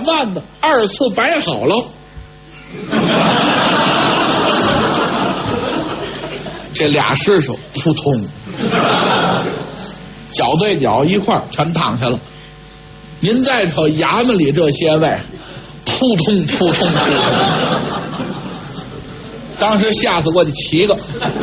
腕子2次摆好了。这俩尸首扑通，脚对脚一块全躺下了。您再瞅衙门里这些位，扑通扑通扑通，当时吓死过去7个。